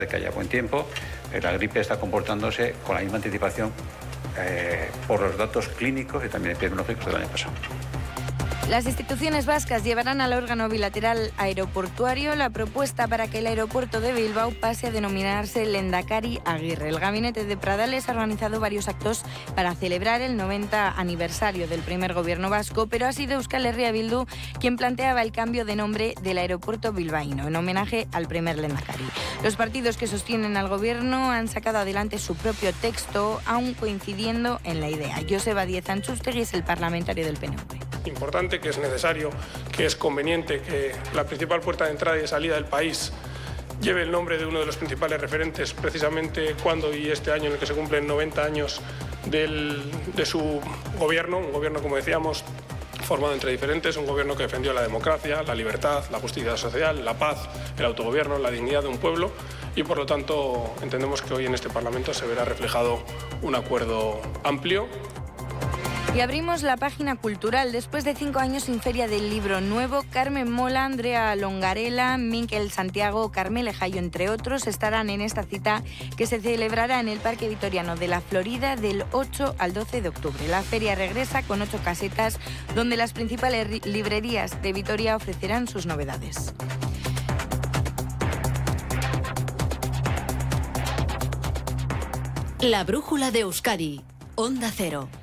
De que haya buen tiempo, la gripe está comportándose con la misma anticipación por los datos clínicos y también epidemiológicos del año pasado. Las instituciones vascas llevarán al órgano bilateral aeroportuario la propuesta para que el aeropuerto de Bilbao pase a denominarse Lehendakari Aguirre. El gabinete de Pradales ha organizado varios actos para celebrar el 90 aniversario del primer gobierno vasco, pero ha sido Euskal Herria Bildu quien planteaba el cambio de nombre del aeropuerto bilbaíno, en homenaje al primer Lehendakari. Los partidos que sostienen al gobierno han sacado adelante su propio texto, aún coincidiendo en la idea. Joseba Díez Antxustegi es el parlamentario del PNV. Importante, que es necesario, que es conveniente que la principal puerta de entrada y de salida del país lleve el nombre de uno de los principales referentes, precisamente cuando y este año en el que se cumplen 90 años de su gobierno, un gobierno, como decíamos, formado entre diferentes, un gobierno que defendió la democracia, la libertad, la justicia social, la paz, el autogobierno, la dignidad de un pueblo, y por lo tanto entendemos que hoy en este Parlamento se verá reflejado un acuerdo amplio. Y abrimos la página cultural. Después de 5 años sin Feria del Libro Nuevo, Carmen Mola, Andrea Longarela, Miquel Santiago, Carmele Jayo, entre otros, estarán en esta cita que se celebrará en el Parque Vitoriano de la Florida del 8 al 12 de octubre. La feria regresa con 8 casetas donde las principales librerías de Vitoria ofrecerán sus novedades. La brújula de Euskadi, Onda Cero.